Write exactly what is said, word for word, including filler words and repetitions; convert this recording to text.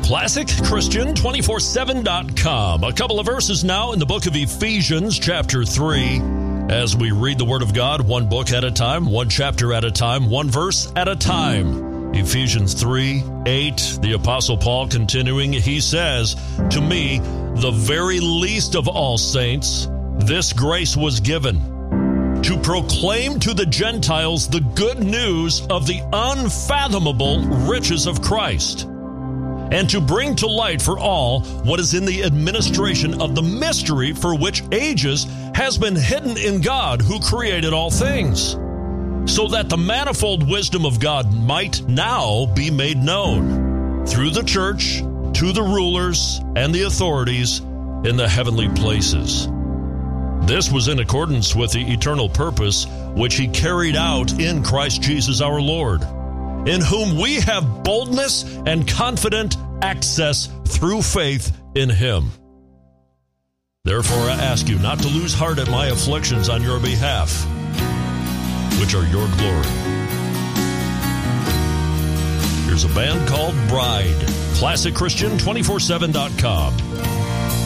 classic christian two four seven dot com. A couple of verses now in the book of Ephesians, chapter three. As we read the Word of God, one book at a time, one chapter at a time, one verse at a time. Ephesians three, eight, the Apostle Paul continuing, he says, "To me, the very least of all saints, this grace was given, to proclaim to the Gentiles the good news of the unfathomable riches of Christ, and to bring to light for all what is in the administration of the mystery for which ages has been hidden in God who created all things, so that the manifold wisdom of God might now be made known through the church to the rulers and the authorities in the heavenly places. This was in accordance with the eternal purpose which he carried out in Christ Jesus our Lord, in whom we have boldness and confident access through faith in him. Therefore I ask you not to lose heart at my afflictions on your behalf, which are your glory." Here's a band called Bride. classic christian two four seven dot com.